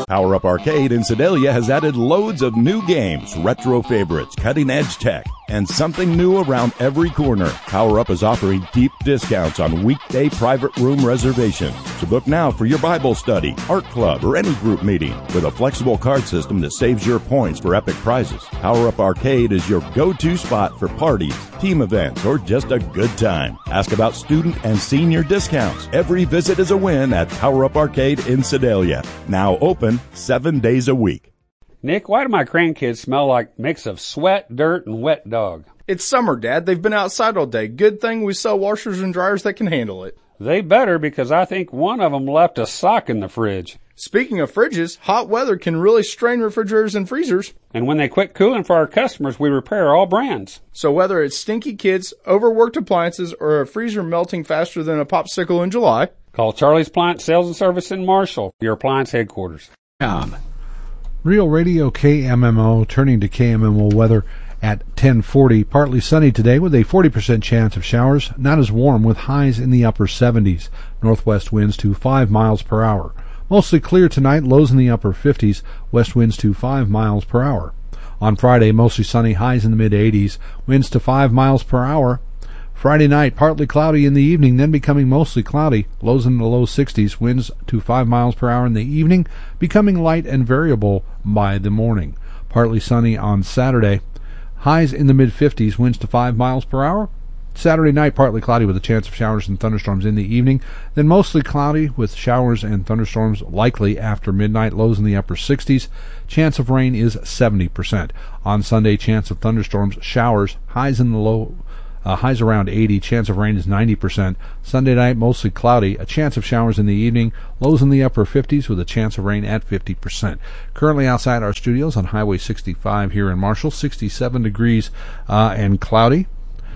Power Up Arcade in Sedalia has added loads of new games, retro favorites, cutting-edge tech, and something new around every corner. Power Up is offering deep discounts on weekday private room reservations. So book now for your Bible study, art club, or any group meeting with a flexible card system that saves your points for epic prizes. Power Up Arcade is your go-to spot for parties, team events, or just a good time. Ask about student and senior discounts. Every visit is a win at Power Up Arcade in Sedalia. Now open 7 days a week. Nick, why do my grandkids smell like a mix of sweat, dirt, and wet dog? It's summer, Dad. They've been outside all day. Good thing we sell washers and dryers that can handle it. They better, because I think one of them left a sock in the fridge. Speaking of fridges, hot weather can really strain refrigerators and freezers. And when they quit cooling for our customers, we repair all brands. So whether it's stinky kids, overworked appliances, or a freezer melting faster than a popsicle in July, call Charlie's Appliance Sales and Service in Marshall, your appliance headquarters. Real Radio KMMO, turning to KMMO weather at 10:40. Partly sunny today with a 40% chance of showers. Not as warm with highs in the upper 70s. Northwest winds to 5 miles per hour. Mostly clear tonight, lows in the upper 50s. West winds to 5 miles per hour. On Friday, mostly sunny, highs in the mid-80s. Winds to 5 miles per hour. Friday night, partly cloudy in the evening, then becoming mostly cloudy. Lows in the low 60s, winds to 5 miles per hour in the evening, becoming light and variable by the morning. Partly sunny on Saturday. Highs in the mid-50s, winds to 5 miles per hour. Saturday night, partly cloudy with a chance of showers and thunderstorms in the evening, then mostly cloudy with showers and thunderstorms likely after midnight. Lows in the upper 60s. Chance of rain is 70%. On Sunday, chance of thunderstorms, showers, highs in the low highs around 80, chance of rain is 90%. Sunday night, mostly cloudy, a chance of showers in the evening, lows in the upper 50s with a chance of rain at 50%. Currently outside our studios on Highway 65 here in Marshall, 67 degrees and cloudy.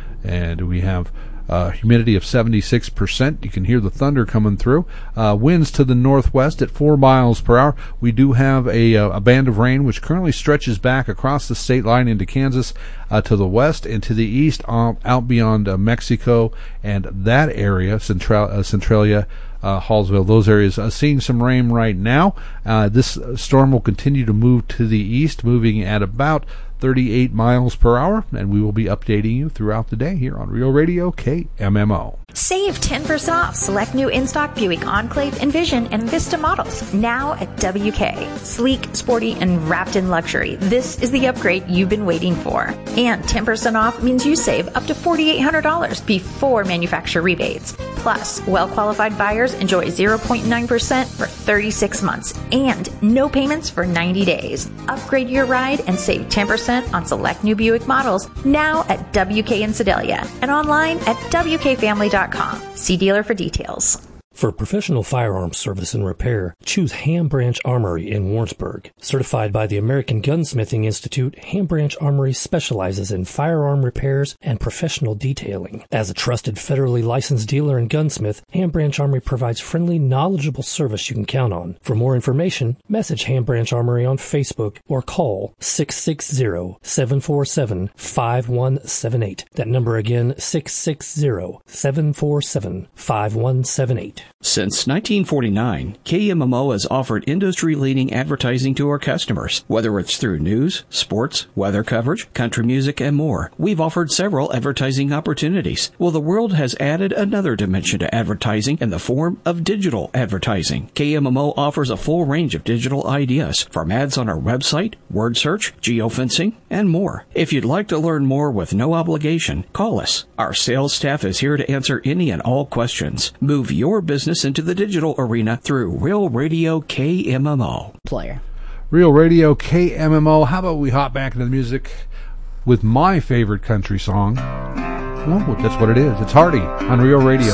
And we have humidity of 76%. You can hear the thunder coming through. Winds to the northwest at 4 miles per hour. We do have a band of rain which currently stretches back across the state line into Kansas to the west and to the east out beyond Mexico and that area, Centralia, Hallsville, those areas. Seeing some rain right now. This storm will continue to move to the east, moving at about 38 miles per hour, and we will be updating you throughout the day here on Real Radio KMMO. Save 10% off select new in-stock Buick Enclave, Envision, and Vista models now at WK. Sleek, sporty, and wrapped in luxury. This is the upgrade you've been waiting for. And 10% off means you save up to $4,800 before manufacturer rebates. Plus, well-qualified buyers enjoy 0.9% for 36 months and no payments for 90 days. Upgrade your ride and save 10% on select new Buick models now at WK in Sedalia and online at WKFamily.com. See dealer for details. For professional firearms service and repair, choose Ham Branch Armory in Warrensburg. Certified by the American Gunsmithing Institute, Ham Branch Armory specializes in firearm repairs and professional detailing. As a trusted federally licensed dealer and gunsmith, Ham Branch Armory provides friendly, knowledgeable service you can count on. For more information, message Ham Branch Armory on Facebook or call 660-747-5178. That number again, 660-747-5178. Since 1949, KMMO has offered industry-leading advertising to our customers. Whether it's through news, sports, weather coverage, country music, and more, we've offered several advertising opportunities. Well, the world has added another dimension to advertising in the form of digital advertising. KMMO offers a full range of digital ideas, from ads on our website, word search, geofencing, and more. If you'd like to learn more with no obligation, call us. Our sales staff is here to answer any and all questions. Move your business into the digital arena through Real Radio KMMO. Player. Real Radio KMMO. How about we hop back into the music with my favorite country song? Well, that's what it is. It's Hardy on Real Radio.